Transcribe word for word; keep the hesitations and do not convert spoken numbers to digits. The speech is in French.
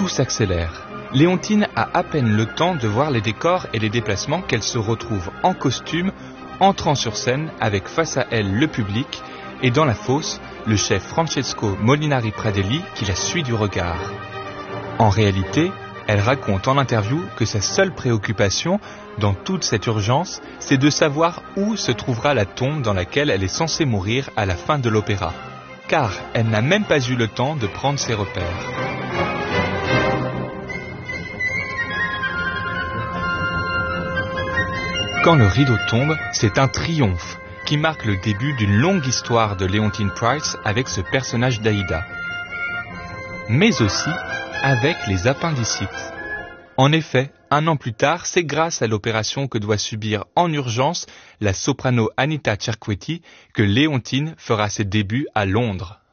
s'accélère. Léontine a à peine le temps de voir les décors et les déplacements qu'elle se retrouve en costume, entrant sur scène avec face à elle le public et dans la fosse, le chef Francesco Molinari Pradelli qui la suit du regard. En réalité, elle raconte en interview que sa seule préoccupation dans toute cette urgence, c'est de savoir où se trouvera la tombe dans laquelle elle est censée mourir à la fin de l'opéra. Car elle n'a même pas eu le temps de prendre ses repères. Quand le rideau tombe, c'est un triomphe qui marque le début d'une longue histoire de Leontine Price avec ce personnage d'Aïda. Mais aussi avec les appendicites. En effet, un an plus tard, c'est grâce à l'opération que doit subir en urgence la soprano Anita Cerquetti que Léontine fera ses débuts à Londres.